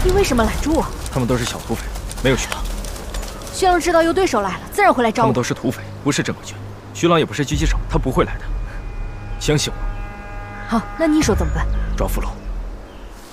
你为什么拦住我？ 他们都是小土匪，没有徐朗。 徐朗知道有对手来了，自然会来找我。 他们都是土匪，不是正规军。徐朗也不是狙击手，他不会来的。相信我。 好，那你说怎么办？ 抓俘虏。